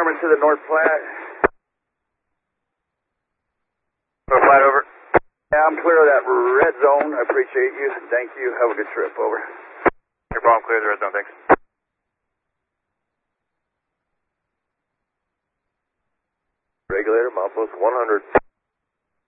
Norman to the North Platte. North Platte, over. Yeah, I'm clear of that red zone. I appreciate you. Thank you. Have a good trip. Over. No problem. Clear the red zone. Thanks. Regulator, milepost 100.